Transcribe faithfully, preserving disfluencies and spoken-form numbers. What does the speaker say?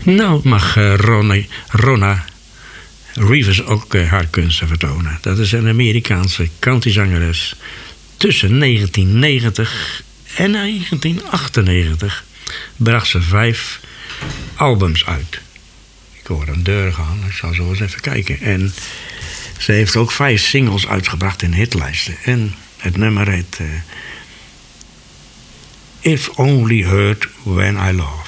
Nou, mag uh, Ronnie, Ronna Rivers ook uh, haar kunsten vertonen. Dat is een Amerikaanse countryzangeres. Tussen negentien negentig en negentien achtennegentig bracht ze vijf albums uit. Ik hoor een deur gaan, ik zal zo eens even kijken. En ze heeft ook vijf singles uitgebracht in hitlijsten. En het nummer heet uh, If Only Heard When I Love.